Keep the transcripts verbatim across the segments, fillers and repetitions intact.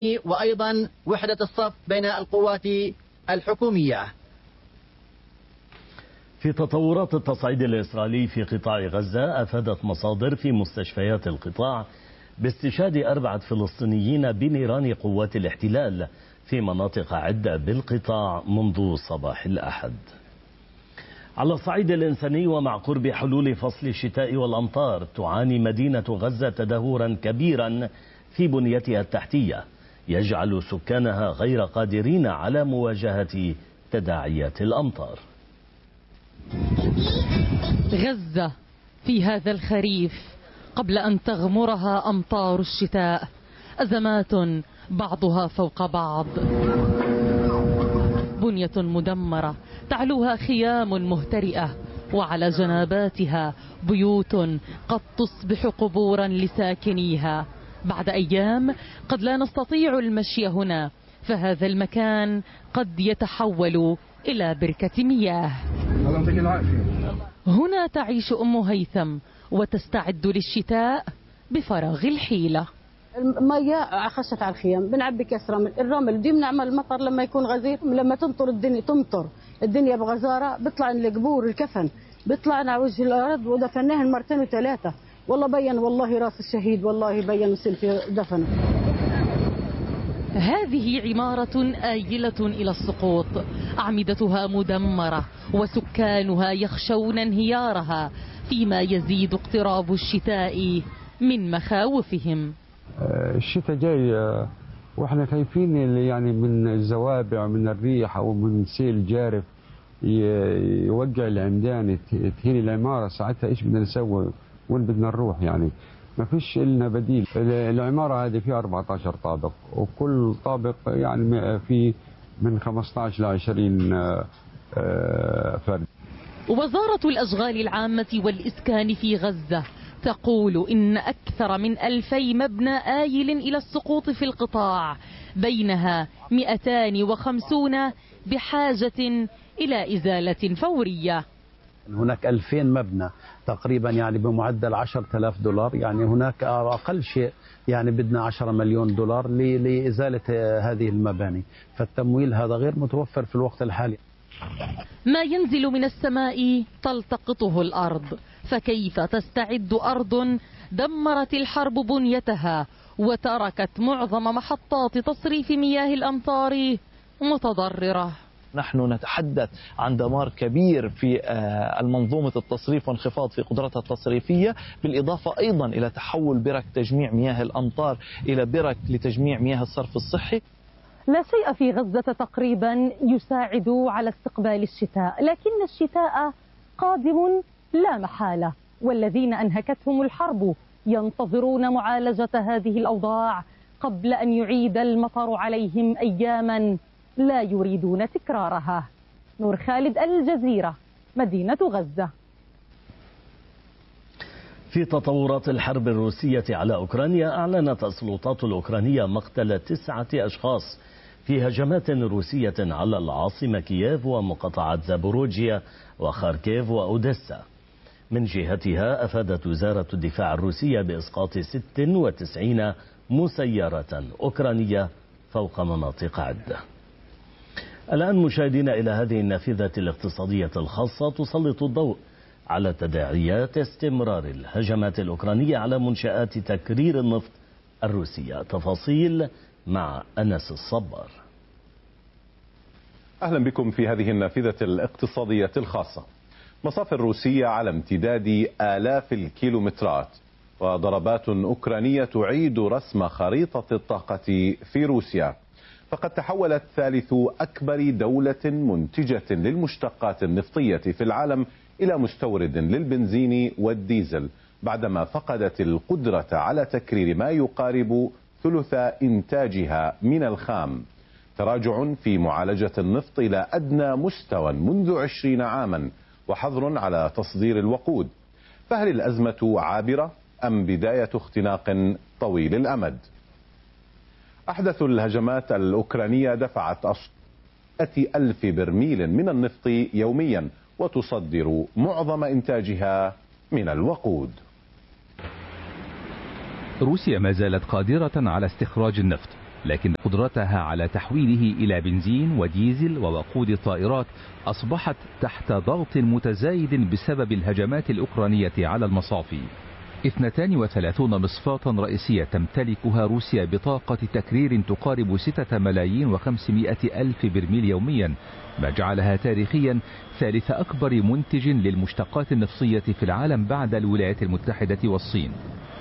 وأيضا وحدة الصف بين القوات الحكومية. في تطورات التصعيد الإسرائيلي في قطاع غزة، أفادت مصادر في مستشفيات القطاع باستشهاد أربعة فلسطينيين بنيران قوات الاحتلال في مناطق عدة بالقطاع منذ صباح الأحد. على الصعيد الإنساني، ومع قرب حلول فصل الشتاء والأمطار، تعاني مدينة غزة تدهورا كبيرا في بنيتها التحتية يجعل سكانها غير قادرين على مواجهة تداعيات الأمطار. غزة في هذا الخريف قبل أن تغمرها أمطار الشتاء، أزمات بعضها فوق بعض، بنية مدمرة تعلوها خيام مهترئة، وعلى جناباتها بيوت قد تصبح قبورا لساكنيها. بعد أيام قد لا نستطيع المشي هنا، فهذا المكان قد يتحول إلى بركة مياه. هنا تعيش أم هيثم وتستعد للشتاء بفراغ الحيلة. المية خشت على الخيام، بنعبي كاس رمل، الرمل دي بنعمل المطر لما يكون غزير، لما تمطر الدنيا تمطر الدنيا بغزارة بيطلع القبور الكفن بيطلع على وجه الأرض، ودفناه مرتين وثلاثة، والله بين والله راس الشهيد، والله بين سلفي دفنه. هذه عمارة آيلة إلى السقوط، أعمدتها مدمرة وسكانها يخشون انهيارها، فيما يزيد اقتراب الشتاء من مخاوفهم. الشتاء جاي واحنا خايفين يعني من الزوابع، من الريح او من سيل جارف يوقع العمدان تهين العمارة. ساعتها ايش بدنا نسوي؟ وين بدنا نروح؟ يعني ما فيش لنا بديل. العمارة هذه فيها أربعة عشر طابق، وكل طابق يعني في من خمسة عشر ل عشرين فرد. وزارة الأشغال العامة والإسكان في غزة تقول إن أكثر من ألفي مبنى آيل إلى السقوط في القطاع، بينها مئتان وخمسون بحاجة إلى إزالة فورية. هناك ألفين مبنى تقريبا يعني بمعدل عشرة آلاف دولار، يعني هناك أقل شيء يعني بدنا عشرة مليون دولار لإزالة هذه المباني، فالتمويل هذا غير متوفر في الوقت الحالي. ما ينزل من السماء تلتقطه الأرض، فكيف تستعد أرض دمرت الحرب بنيتها وتركت معظم محطات تصريف مياه الأمطار متضررة؟ نحن نتحدث عن دمار كبير في المنظومة التصريف وانخفاض في قدرتها التصريفية، بالإضافة أيضا إلى تحول برك تجميع مياه الأمطار إلى برك لتجميع مياه الصرف الصحي. لا شيء في غزة تقريبا يساعد على استقبال الشتاء، لكن الشتاء قادم لا محالة، والذين أنهكتهم الحرب ينتظرون معالجة هذه الأوضاع قبل أن يعيد المطر عليهم أياما لا يريدون تكرارها. نور خالد، الجزيرة، مدينة غزة. في تطورات الحرب الروسية على أوكرانيا، أعلنت السلطات الأوكرانية مقتل تسعة أشخاص في هجمات روسية على العاصمة كييف ومقاطعات زابوروجيا وخاركيف وأوديسا. من جهتها، أفادت وزارة الدفاع الروسية بإسقاط ست وتسعين مسيرة أوكرانية فوق مناطق عدة. الآن مشاهدين إلى هذه النافذة الاقتصادية الخاصة تسلط الضوء على تداعيات استمرار الهجمات الأوكرانية على منشآت تكرير النفط الروسية. تفاصيل مع أنس الصبار. أهلا بكم في هذه النافذة الاقتصادية الخاصة. مصافي الروسية على امتداد آلاف الكيلومترات، وضربات أوكرانية تعيد رسم خريطة الطاقة في روسيا. فقد تحولت ثالث أكبر دولة منتجة للمشتقات النفطية في العالم إلى مستورد للبنزين والديزل، بعدما فقدت القدرة على تكرير ما يقارب ثلث إنتاجها من الخام. تراجع في معالجة النفط إلى أدنى مستوى منذ عشرين عاما، وحظر على تصدير الوقود. فهل الأزمة عابرة أم بداية اختناق طويل الأمد؟ أحدث الهجمات الأوكرانية دفعت مئة ألف برميل من النفط يوميا، وتصدر معظم إنتاجها من الوقود. روسيا ما زالت قادرة على استخراج النفط، لكن قدرتها على تحويله إلى بنزين وديزل ووقود الطائرات أصبحت تحت ضغط متزايد بسبب الهجمات الأوكرانية على المصافي. اثنتان وثلاثون مصفاة رئيسية تمتلكها روسيا بطاقة تكرير تقارب ستة ملايين وخمسمائة ألف برميل يوميا، ما جعلها تاريخيا ثالث أكبر منتج للمشتقات النفطية في العالم بعد الولايات المتحدة والصين.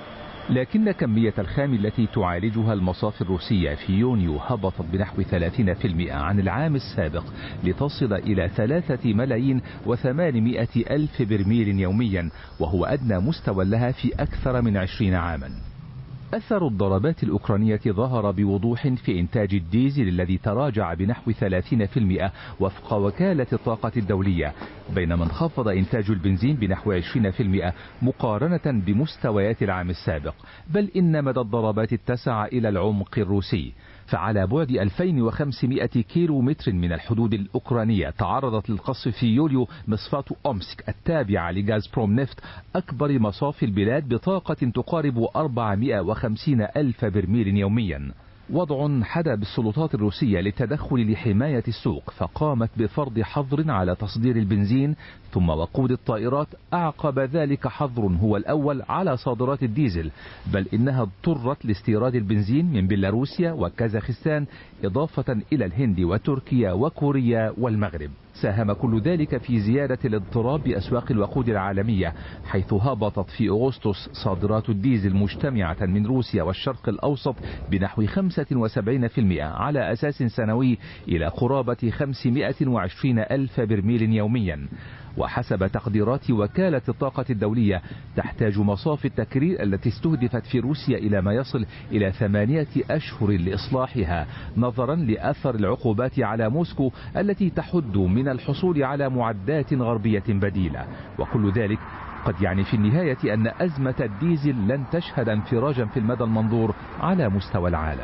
لكن كمية الخام التي تعالجها المصافي الروسية في يونيو هبطت بنحو ثلاثين بالمئة عن العام السابق لتصل إلى ثلاثة ملايين وثمانمائة ألف برميل يوميا، وهو أدنى مستوى لها في أكثر من عشرين عاما. أثر الضربات الأوكرانية ظهر بوضوح في إنتاج الديزل الذي تراجع بنحو ثلاثين بالمئة وفق وكالة الطاقة الدولية، بينما انخفض إنتاج البنزين بنحو عشرين بالمئة مقارنة بمستويات العام السابق. بل إن مدى الضربات اتسع إلى العمق الروسي، فعلى بعد ألفين وخمسمائة كيلو متر من الحدود الأوكرانية تعرضت للقصف في يوليو مصفاة أومسك التابعة لغازبروم نفط، أكبر مصافي البلاد بطاقة تقارب أربعمائة وخمسين ألف برميل يوميا. وضع حدا بالسلطات الروسية للتدخل لحماية السوق، فقامت بفرض حظر على تصدير البنزين ثم وقود الطائرات، أعقب ذلك حظر هو الأول على صادرات الديزل، بل إنها اضطرت لاستيراد البنزين من بيلاروسيا وكازاخستان إضافة إلى الهند وتركيا وكوريا والمغرب. ساهم كل ذلك في زيادة الاضطراب بأسواق الوقود العالمية، حيث هبطت في أغسطس صادرات الديزل مجتمعة من روسيا والشرق الأوسط بنحو خمسة وسبعين بالمئة على أساس سنوي إلى قرابة خمسمائة وعشرين ألف برميل يوميا. وحسب تقديرات وكالة الطاقة الدولية تحتاج مصافي التكرير التي استهدفت في روسيا إلى ما يصل إلى ثمانية أشهر لإصلاحها، نظرا لأثر العقوبات على موسكو التي تحد من الحصول على معدات غربية بديلة. وكل ذلك قد يعني في النهاية أن أزمة الديزل لن تشهد انفراجا في المدى المنظور على مستوى العالم.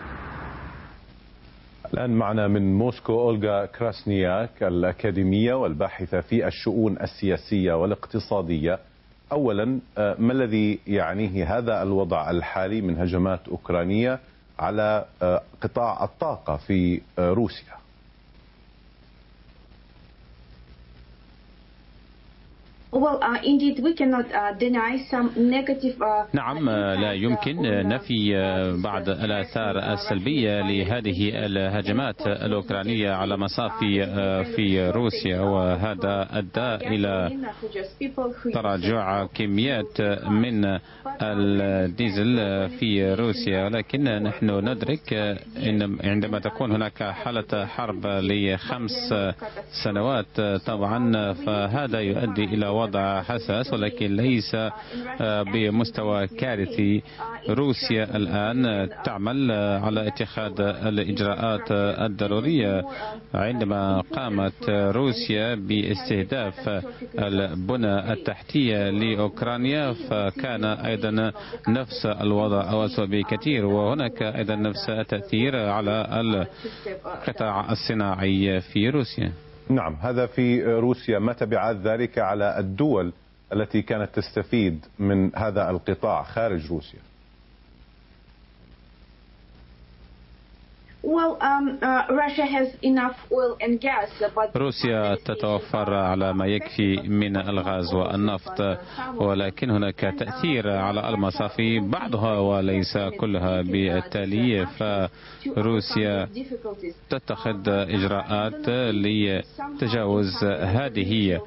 الآن معنا من موسكو أولغا كراسنياك الأكاديمية والباحثة في الشؤون السياسية والاقتصادية. أولا، ما الذي يعنيه هذا الوضع الحالي من هجمات أوكرانية على قطاع الطاقة في روسيا؟ Well, uh, indeed, we cannot uh, deny some negative. Uh, نعم، لا يمكن نفي بعض الآثار السلبية لهذه الهجمات الأوكرانية على مصافي في روسيا، وهذا أدى إلى تراجع كميات من الديزل في روسيا. ولكن نحن ندرك أن عندما تكون هناك حالة حرب لخمس سنوات طبعا فهذا يؤدي إلى وضع حساس، ولكن ليس بمستوى كارثي. روسيا الآن تعمل على اتخاذ الإجراءات الضرورية. عندما قامت روسيا باستهداف البنى التحتية لأوكرانيا فكان أيضا نفس الوضع أو أسوأ بكثير، وهناك أيضا نفس التأثير على القطاع الصناعي في روسيا. نعم، هذا في روسيا. ما تبعات ذلك على الدول التي كانت تستفيد من هذا القطاع خارج روسيا؟ Well, um, uh, Russia has enough oil and gas, but روسيا تتوفر على ما يكفي من الغاز والنفط، ولكن هناك تأثير على المصافي بعضها وليس كلها. بالتالي فروسيا تتخذ إجراءات لتجاوز هذه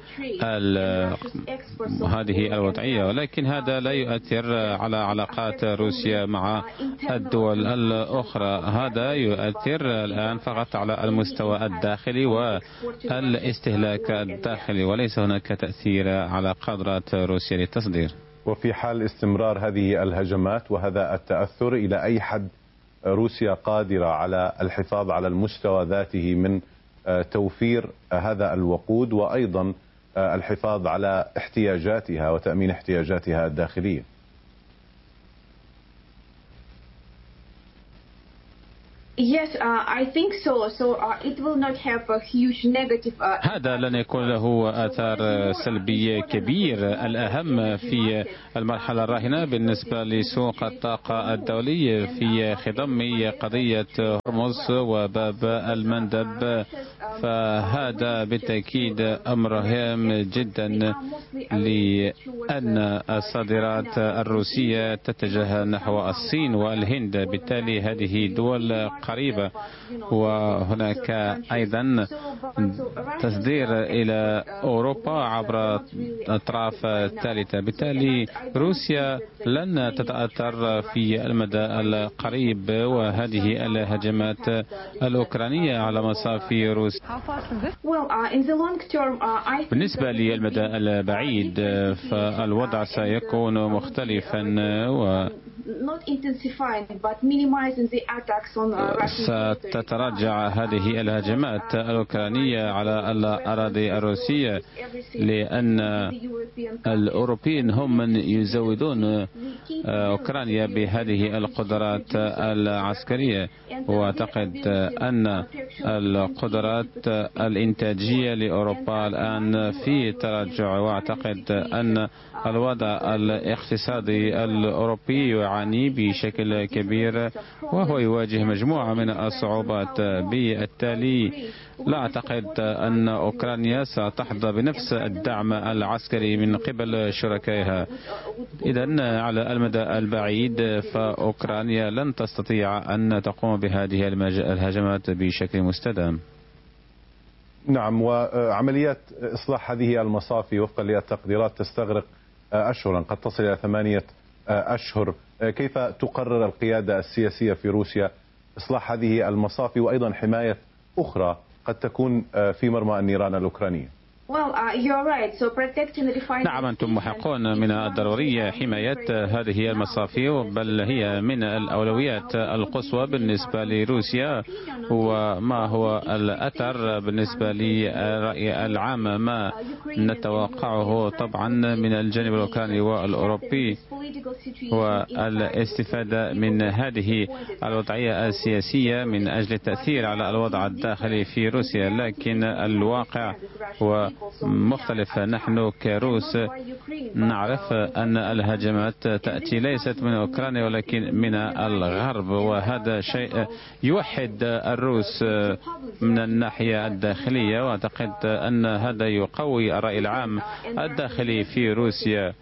هذه الوضعية، ولكن هذا لا يؤثر على علاقات روسيا مع الدول الأخرى. هذا يؤثر الآن فقط على المستوى الداخلي والاستهلاك الداخلي، وليس هناك تأثير على قدرات روسيا للتصدير. وفي حال استمرار هذه الهجمات وهذا التأثر، إلى أي حد روسيا قادرة على الحفاظ على المستوى ذاته من توفير هذا الوقود وأيضا الحفاظ على احتياجاتها وتأمين احتياجاتها الداخلية؟ Yes, uh, I think so. So uh, it will not have a huge negative. Uh, هذا لن يكون له آثار سلبية كبير. الأهم في المرحلة الراهنة بالنسبة لسوق الطاقة الدولي في خضم قضية هرمز وباب المندب، فهذا بالتأكيد أمر هام جدا لأن الصادرات الروسية تتجه نحو الصين والهند، بالتالي هذه دول قريبة، وهناك أيضا تصدير إلى أوروبا عبر أطراف ثالثة، بالتالي روسيا لن تتأثر في المدى القريب. وهذه الهجمات الأوكرانية على مصافي روسيا بالنسبة للمدى البعيد فالوضع سيكون مختلفا و ستتراجع هذه الهجمات الأوكرانية على الأراضي الروسية، لأن الأوروبيين هم من يزودون أوكرانيا بهذه القدرات العسكرية، وأعتقد أن القدرات الإنتاجية لأوروبا الآن في تراجع، وأعتقد أن الوضع الاقتصادي الأوروبي يعاني بشكل كبير وهو يواجه مجموعة من الصعوبات. بالتالي لا أعتقد أن أوكرانيا ستحظى بنفس الدعم العسكري من قبل شركائها. إذن على المدى البعيد فأوكرانيا لن تستطيع أن تقوم بهذه الهجمات بشكل مستدام. نعم، وعمليات إصلاح هذه المصافي وفقا للتقديرات تستغرق أشهرا قد تصل إلى ثمانية أشهر. كيف تقرر القيادة السياسية في روسيا إصلاح هذه المصافي وأيضا حماية أخرى قد تكون في مرمى النيران الأوكرانية؟ نعم، أنتم محقون. من الضروري حماية هذه المصافي، بل هي من الأولويات القصوى بالنسبة لروسيا. وما هو الأثر بالنسبة للرأي العام ما نتوقعه طبعا من الجانب الأوكراني والأوروبي والاستفادة من هذه الوضعية السياسية من أجل التأثير على الوضع الداخلي في روسيا. لكن الواقع هو مختلف. نحن كروس نعرف أن الهجمات تأتي ليست من أوكرانيا ولكن من الغرب، وهذا شيء يوحد الروس من الناحية الداخلية، وأعتقد أن هذا يقوي الرأي العام الداخلي في روسيا،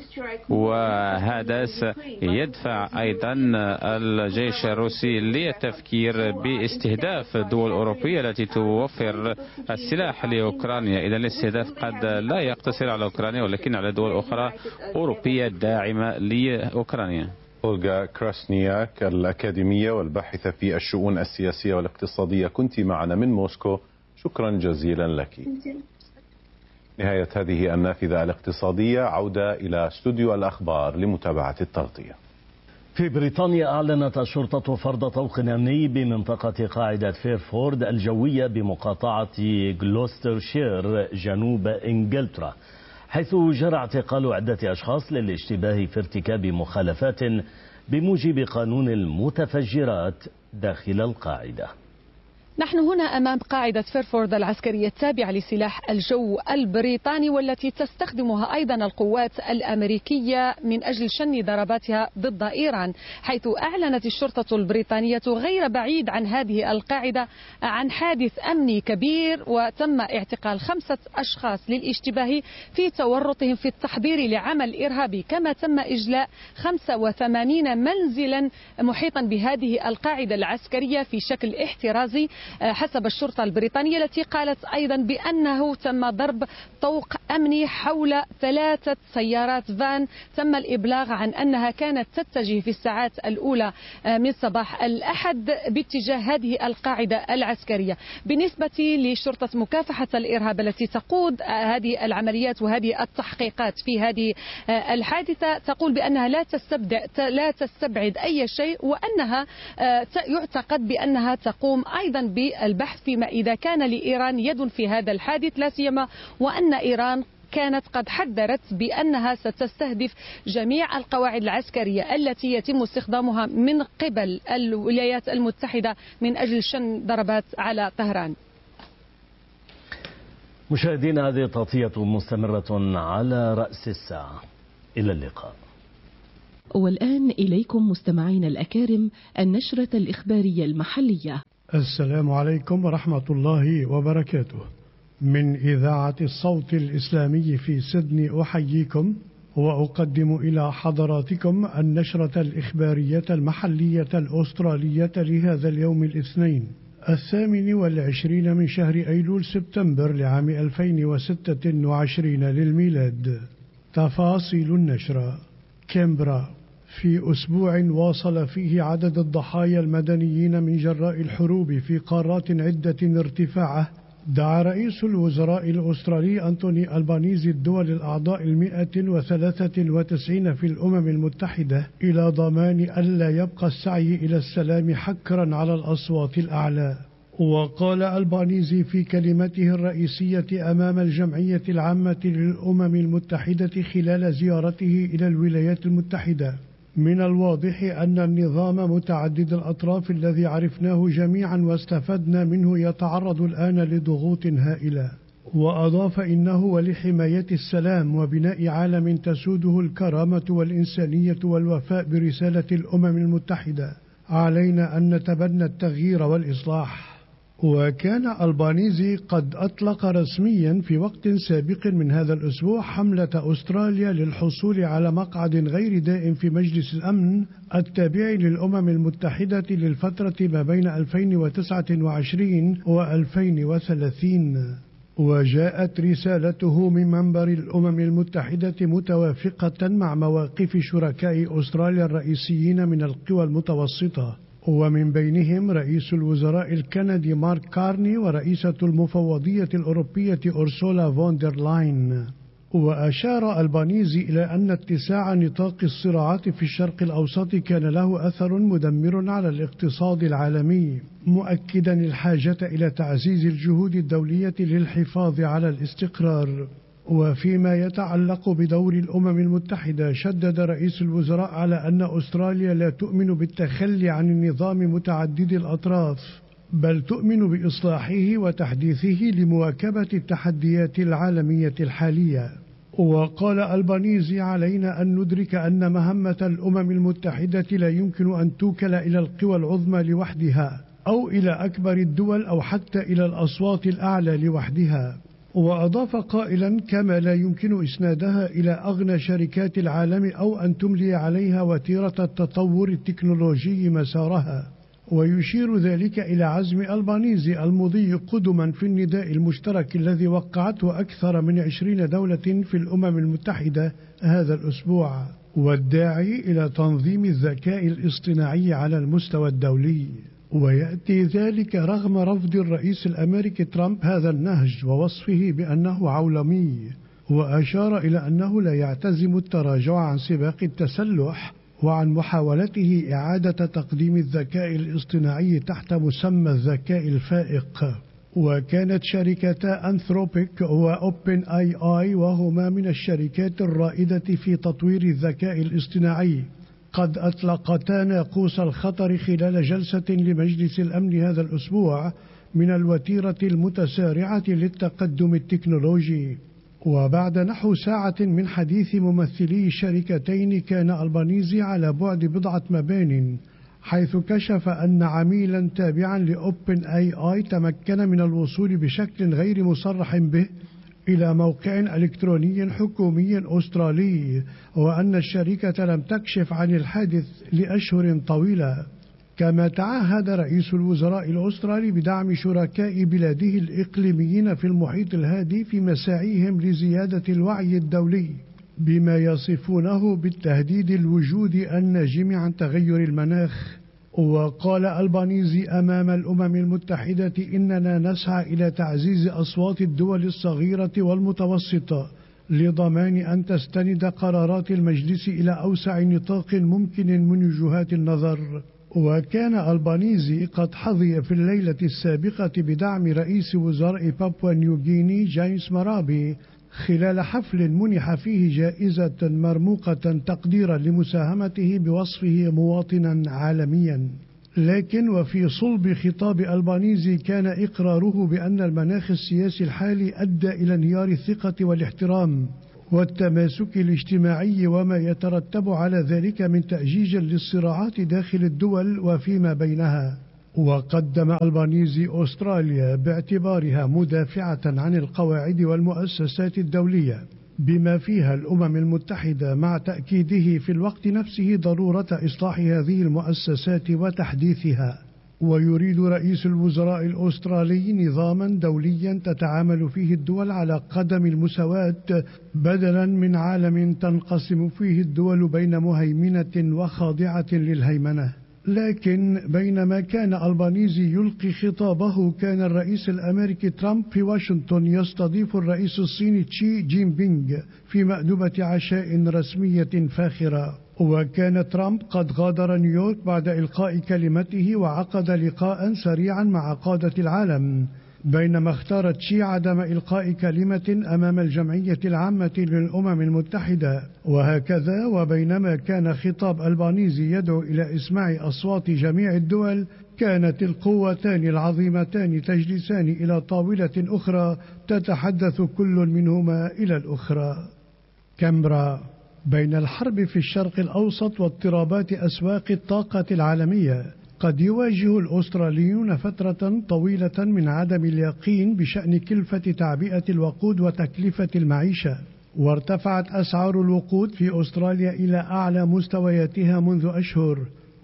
وهذا يدفع أيضا الجيش الروسي للتفكير باستهداف دول أوروبية التي توفر السلاح لأوكرانيا. إذا الاستهداف قد لا يقتصر على أوكرانيا ولكن على دول أخرى أوروبية داعمة لأوكرانيا. أولغا كراسنياك الأكاديمية والباحثة في الشؤون السياسية والاقتصادية، كنت معنا من موسكو، شكرا جزيلا لك. نهاية هذه النافذة الاقتصادية، عودة إلى استوديو الأخبار لمتابعة التغطية. في بريطانيا أعلنت الشرطة فرض طوق أمني بمنطقة قاعدة فيرفورد الجوية بمقاطعة غلوسترشير جنوب إنجلترا، حيث جرى اعتقال عدة أشخاص للاشتباه في ارتكاب مخالفات بموجب قانون المتفجرات داخل القاعدة. نحن هنا أمام قاعدة فيرفورد العسكرية التابعة لسلاح الجو البريطاني، والتي تستخدمها أيضا القوات الأمريكية من أجل شن ضرباتها ضد إيران، حيث أعلنت الشرطة البريطانية غير بعيد عن هذه القاعدة عن حادث أمني كبير، وتم اعتقال خمسة أشخاص للاشتباه في تورطهم في التحضير لعمل إرهابي، كما تم إجلاء خمسة وثمانين منزلا محيطا بهذه القاعدة العسكرية في شكل احترازي حسب الشرطة البريطانية، التي قالت أيضا بأنه تم ضرب طوق أمني حول ثلاثة سيارات فان تم الإبلاغ عن أنها كانت تتجه في الساعات الأولى من صباح الأحد باتجاه هذه القاعدة العسكرية. بالنسبة لشرطة مكافحة الإرهاب التي تقود هذه العمليات وهذه التحقيقات في هذه الحادثة، تقول بأنها لا تستبعد لا تستبعد أي شيء، وأنها يعتقد بأنها تقوم أيضا بالبحث فيما إذا كان لإيران يد في هذا الحادث، لا سيما وأن إيران كانت قد حذرت بأنها ستستهدف جميع القواعد العسكرية التي يتم استخدامها من قبل الولايات المتحدة من أجل شن ضربات على طهران. مشاهدينا، هذه تغطية مستمرة على رأس الساعة. إلى اللقاء. والآن إليكم مستمعين الأكارم النشرة الإخبارية المحلية. السلام عليكم ورحمة الله وبركاته. من إذاعة الصوت الإسلامي في سيدني أحييكم وأقدم إلى حضراتكم النشرة الإخبارية المحلية الأسترالية لهذا اليوم الاثنين الثامن والعشرين من شهر أيلول سبتمبر لعام ألفين وستة وعشرين للميلاد. تفاصيل النشرة. كامبرا. في أسبوع واصل فيه عدد الضحايا المدنيين من جراء الحروب في قارات عدة ارتفاعه، دعا رئيس الوزراء الأسترالي أنتوني ألبانيزي الدول الأعضاء المئة وثلاثة وتسعين في الأمم المتحدة إلى ضمان ألا يبقى السعي إلى السلام حكرا على الأصوات الأعلى. وقال ألبانيزي في كلمته الرئيسية أمام الجمعية العامة للأمم المتحدة خلال زيارته إلى الولايات المتحدة: من الواضح أن النظام متعدد الأطراف الذي عرفناه جميعا واستفدنا منه يتعرض الآن لضغوط هائلة. وأضاف إنه ولحماية السلام وبناء عالم تسوده الكرامة والإنسانية والوفاء برسالة الأمم المتحدة علينا أن نتبنى التغيير والإصلاح. وكان ألبانيزي قد أطلق رسميا في وقت سابق من هذا الأسبوع حملة أستراليا للحصول على مقعد غير دائم في مجلس الأمن التابع للأمم المتحدة للفترة ما بين ألفين وتسعة وعشرين وألفين وثلاثين. وجاءت رسالته من منبر الأمم المتحدة متوافقة مع مواقف شركاء أستراليا الرئيسيين من القوى المتوسطة، ومن بينهم رئيس الوزراء الكندي مارك كارني ورئيسة المفوضية الأوروبية أورسولا فوندر لاين. وأشار ألبانيزي إلى أن اتساع نطاق الصراعات في الشرق الأوسط كان له أثر مدمر على الاقتصاد العالمي، مؤكدا الحاجة إلى تعزيز الجهود الدولية للحفاظ على الاستقرار. وفيما يتعلق بدور الأمم المتحدة، شدد رئيس الوزراء على أن أستراليا لا تؤمن بالتخلي عن النظام متعدد الأطراف، بل تؤمن بإصلاحه وتحديثه لمواكبة التحديات العالمية الحالية. وقال ألبانيزي: علينا أن ندرك أن مهمة الأمم المتحدة لا يمكن أن توكل إلى القوى العظمى لوحدها أو إلى أكبر الدول أو حتى إلى الأصوات الأعلى لوحدها. وأضاف قائلا: كما لا يمكن إسنادها إلى أغنى شركات العالم أو أن تملي عليها وتيرة التطور التكنولوجي مسارها. ويشير ذلك إلى عزم ألبانيزي المضي قدما في النداء المشترك الذي وقعته أكثر من عشرين دولة في الأمم المتحدة هذا الأسبوع، والداعي إلى تنظيم الذكاء الاصطناعي على المستوى الدولي. ويأتي ذلك رغم رفض الرئيس الأمريكي ترامب هذا النهج ووصفه بأنه عولمي، وأشار إلى أنه لا يعتزم التراجع عن سباق التسلح وعن محاولته إعادة تقديم الذكاء الاصطناعي تحت مسمى الذكاء الفائق. وكانت شركتا أنثروبيك وأوبن آي آي، وهما من الشركات الرائدة في تطوير الذكاء الاصطناعي، قد أطلقتا ناقوس الخطر خلال جلسة لمجلس الأمن هذا الأسبوع من الوتيرة المتسارعة للتقدم التكنولوجي. وبعد نحو ساعة من حديث ممثلي الشركتين، كان ألبانيزي على بعد بضعة مبان، حيث كشف أن عميلا تابعا لأوبن آي آي تمكن من الوصول بشكل غير مصرح به إلى موقع إلكتروني حكومي أسترالي، وأن الشركة لم تكشف عن الحادث لأشهر طويلة. كما تعهد رئيس الوزراء الأسترالي بدعم شركاء بلاده الإقليميين في المحيط الهادي في مساعيهم لزيادة الوعي الدولي بما يصفونه بالتهديد الوجودي الناجم عن تغير المناخ. وقال ألبانيزي أمام الأمم المتحدة: إننا نسعى إلى تعزيز أصوات الدول الصغيرة والمتوسطة لضمان أن تستند قرارات المجلس إلى أوسع نطاق ممكن من وجهات النظر. وكان ألبانيزي قد حظي في الليلة السابقة بدعم رئيس وزراء بابوا نيوغيني جيمس مارابي خلال حفل منح فيه جائزة مرموقة تقديرا لمساهمته بوصفه مواطنا عالميا. لكن وفي صلب خطاب ألبانيزي كان إقراره بأن المناخ السياسي الحالي أدى إلى انهيار الثقة والاحترام والتماسك الاجتماعي وما يترتب على ذلك من تأجيج للصراعات داخل الدول وفيما بينها. وقدم ألبانيزي أستراليا باعتبارها مدافعة عن القواعد والمؤسسات الدولية بما فيها الأمم المتحدة، مع تأكيده في الوقت نفسه ضرورة إصلاح هذه المؤسسات وتحديثها. ويريد رئيس الوزراء الأسترالي نظاما دوليا تتعامل فيه الدول على قدم المساواة بدلا من عالم تنقسم فيه الدول بين مهيمنة وخاضعة للهيمنة. لكن بينما كان ألبانيزي يلقي خطابه، كان الرئيس الأمريكي ترامب في واشنطن يستضيف الرئيس الصيني تشي جين بينغ في مأدبة عشاء رسمية فاخرة. وكان ترامب قد غادر نيويورك بعد إلقاء كلمته وعقد لقاء سريعا مع قادة العالم، بينما اختار تشي عدم إلقاء كلمة أمام الجمعية العامة للأمم المتحدة. وهكذا وبينما كان خطاب ألبانيزي يدعو إلى إسماع أصوات جميع الدول، كانت القوتان العظيمتان تجلسان إلى طاولة أخرى تتحدث كل منهما إلى الأخرى. كامبرا. بين الحرب في الشرق الأوسط واضطرابات أسواق الطاقة العالمية، قد يواجه الأستراليون فترة طويلة من عدم اليقين بشأن كلفة تعبئة الوقود وتكلفة المعيشة. وارتفعت أسعار الوقود في أستراليا إلى أعلى مستوياتها منذ أشهر،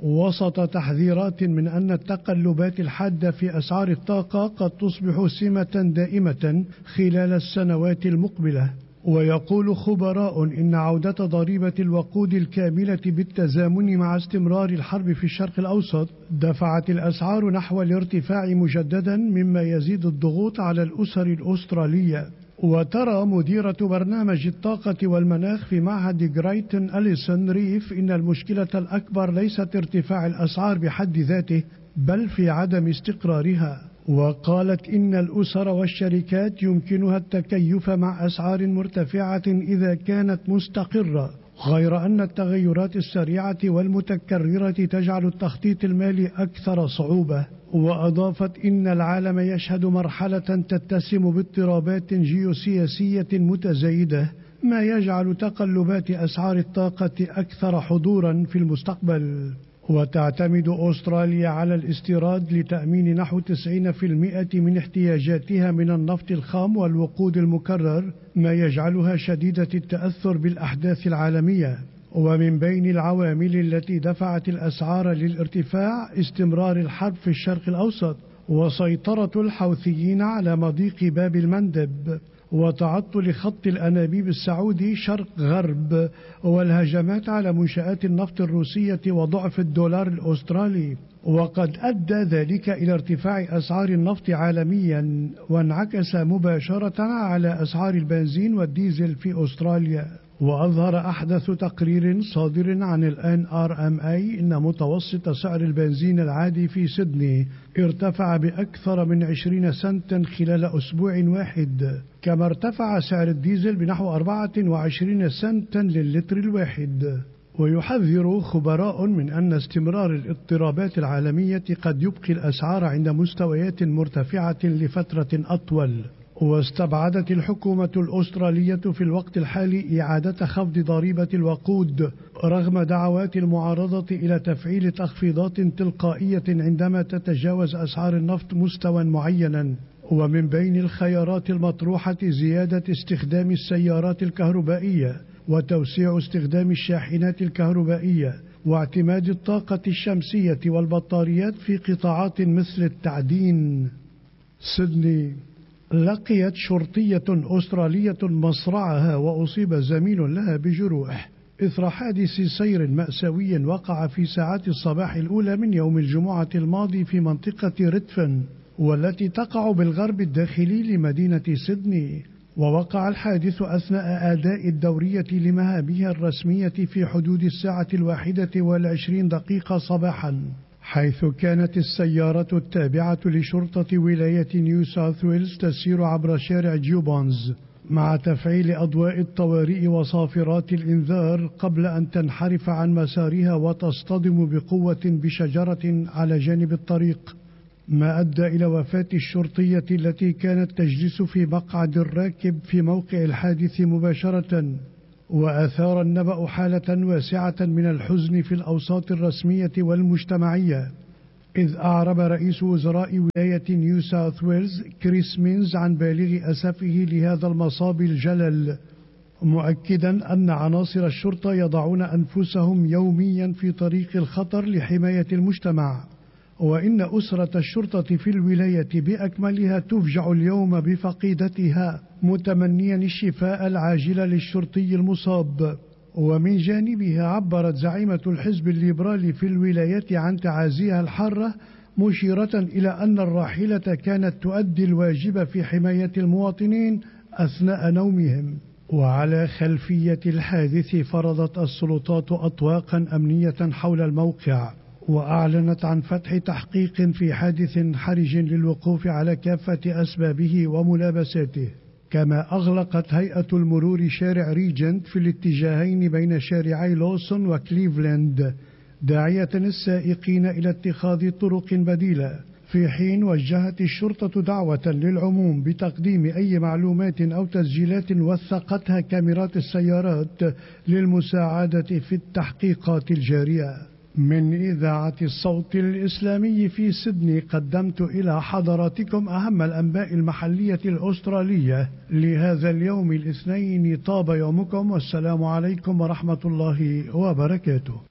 وسط تحذيرات من أن التقلبات الحادة في أسعار الطاقة قد تصبح سمة دائمة خلال السنوات المقبلة. ويقول خبراء إن عودة ضريبة الوقود الكاملة بالتزامن مع استمرار الحرب في الشرق الأوسط دفعت الأسعار نحو الارتفاع مجددا، مما يزيد الضغوط على الأسر الأسترالية. وترى مديرة برنامج الطاقة والمناخ في معهد جرايتن أليسون ريف إن المشكلة الأكبر ليست ارتفاع الأسعار بحد ذاته، بل في عدم استقرارها. وقالت إن الأسر والشركات يمكنها التكيف مع أسعار مرتفعة إذا كانت مستقرة، غير أن التغيرات السريعة والمتكررة تجعل التخطيط المالي أكثر صعوبة. وأضافت إن العالم يشهد مرحلة تتسم باضطرابات جيوسياسية متزايدة، ما يجعل تقلبات أسعار الطاقة أكثر حضورا في المستقبل. وتعتمد أستراليا على الاستيراد لتأمين نحو تسعين بالمئة من احتياجاتها من النفط الخام والوقود المكرر، ما يجعلها شديدة التأثر بالأحداث العالمية. ومن بين العوامل التي دفعت الأسعار للارتفاع استمرار الحرب في الشرق الأوسط، وسيطرة الحوثيين على مضيق باب المندب، وتعطل خط الأنابيب السعودي شرق غرب، والهجمات على منشآت النفط الروسية وضعف الدولار الأسترالي. وقد أدى ذلك إلى ارتفاع أسعار النفط عالميا، وانعكس مباشرة على أسعار البنزين والديزل في أستراليا. وأظهر أحدث تقرير صادر عن ال إن آر إم إيه إن متوسط سعر البنزين العادي في سيدني ارتفع بأكثر من عشرين سنتا خلال أسبوع واحد، كما ارتفع سعر الديزل بنحو أربعة وعشرين سنتا للتر الواحد. ويحذر خبراء من أن استمرار الاضطرابات العالمية قد يبقي الأسعار عند مستويات مرتفعة لفترة أطول. واستبعدت الحكومة الأسترالية في الوقت الحالي إعادة خفض ضريبة الوقود، رغم دعوات المعارضة إلى تفعيل تخفيضات تلقائية عندما تتجاوز أسعار النفط مستوى معينا. ومن بين الخيارات المطروحة زيادة استخدام السيارات الكهربائية، وتوسيع استخدام الشاحنات الكهربائية، واعتماد الطاقة الشمسية والبطاريات في قطاعات مثل التعدين. سيدني. لقيت شرطية أسترالية مصرعها وأصيب زميل لها بجروح إثر حادث سير مأساوي وقع في ساعات الصباح الأولى من يوم الجمعة الماضي في منطقة ريدفن، والتي تقع بالغرب الداخلي لمدينة سيدني. ووقع الحادث أثناء أداء الدورية لمهامها الرسمية في حدود الساعة الواحدة والعشرين دقيقة صباحا، حيث كانت السيارة التابعة لشرطة ولاية نيو ساوث ويلز تسير عبر شارع جيوبونز مع تفعيل أضواء الطوارئ وصافرات الإنذار قبل أن تنحرف عن مسارها وتصطدم بقوة بشجرة على جانب الطريق، ما أدى إلى وفاة الشرطية التي كانت تجلس في مقعد الراكب في موقع الحادث مباشرة. وأثار النبأ حالة واسعة من الحزن في الأوساط الرسمية والمجتمعية، إذ أعرب رئيس وزراء ولاية نيو ساوث ويلز كريس مينز عن بالغ أسفه لهذا المصاب الجلل، مؤكدا أن عناصر الشرطة يضعون أنفسهم يوميا في طريق الخطر لحماية المجتمع، وإن أسرة الشرطة في الولاية بأكملها تفجع اليوم بفقيدتها، متمنيا الشفاء العاجل للشرطي المصاب. ومن جانبها عبرت زعيمة الحزب الليبرالي في الولاية عن تعازيها الحارة، مشيرة إلى أن الراحلة كانت تؤدي الواجب في حماية المواطنين أثناء نومهم. وعلى خلفية الحادث فرضت السلطات أطواقا أمنية حول الموقع، وأعلنت عن فتح تحقيق في حادث حرج للوقوف على كافة أسبابه وملابساته. كما أغلقت هيئة المرور شارع ريجنت في الاتجاهين بين شارعي لوسون وكليفلاند، داعية السائقين إلى اتخاذ طرق بديلة، في حين وجهت الشرطة دعوة للعموم بتقديم أي معلومات أو تسجيلات وثقتها كاميرات السيارات للمساعدة في التحقيقات الجارية. من إذاعة الصوت الإسلامي في سيدني قدمت إلى حضراتكم أهم الأنباء المحلية الأسترالية لهذا اليوم الاثنين. طاب يومكم، والسلام عليكم ورحمة الله وبركاته.